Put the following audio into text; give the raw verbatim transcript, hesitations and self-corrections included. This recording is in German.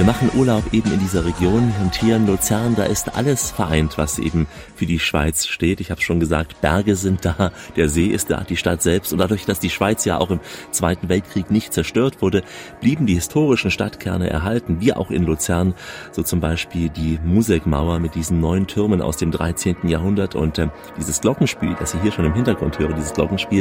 Wir machen Urlaub eben in dieser Region und hier in Luzern, da ist alles vereint, was eben für die Schweiz steht. Ich habe schon gesagt, Berge sind da, der See ist da, die Stadt selbst. Und dadurch, dass die Schweiz ja auch im Zweiten Weltkrieg nicht zerstört wurde, blieben die historischen Stadtkerne erhalten, wie auch in Luzern. So zum Beispiel die Museckmauer mit diesen neun Türmen aus dem dreizehnten Jahrhundert und äh, dieses Glockenspiel, das Sie hier schon im Hintergrund hören, dieses Glockenspiel,